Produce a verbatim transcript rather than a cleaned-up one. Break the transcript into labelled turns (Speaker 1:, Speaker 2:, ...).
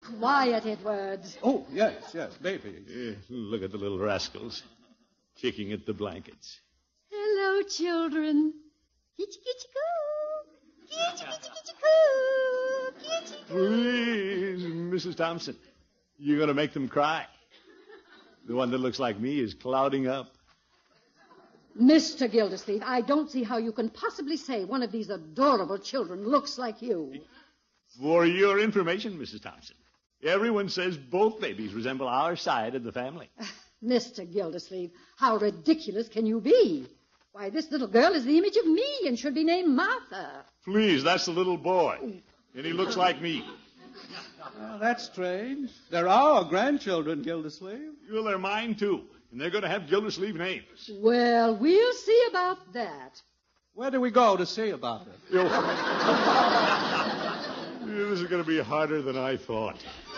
Speaker 1: Quiet, Edwards.
Speaker 2: Oh, yes, yes, baby.
Speaker 3: Uh, look at the little rascals, kicking at the blankets.
Speaker 1: Hello, children. Kitty, kitty, coo. Kitty, kitty, kitty, coo. Kitty, coo.
Speaker 3: Please, Missus Thompson, you're going to make them cry. The one that looks like me is clouding up.
Speaker 1: Mister Gildersleeve, I don't see how you can possibly say one of these adorable children looks like you.
Speaker 3: For your information, Missus Thompson, everyone says both babies resemble our side of the family.
Speaker 1: Mister Gildersleeve, how ridiculous can you be? Why, this little girl is the image of me and should be named Martha.
Speaker 3: Please, that's the little boy. And he looks like me.
Speaker 2: Well, that's strange. They're our grandchildren, Gildersleeve.
Speaker 3: Well, they're mine, too. And they're going to have Gildersleeve names.
Speaker 1: Well, we'll see about that.
Speaker 2: Where do we go to see about it?
Speaker 3: This is going to be harder than I thought.